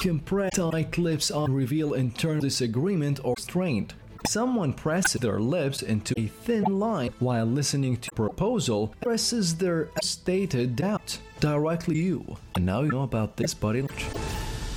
Compressed tight lips on reveal internal disagreement or strain. Someone presses their lips into a thin line while listening to a proposal presses their stated doubt directly you. And now you know about this body language.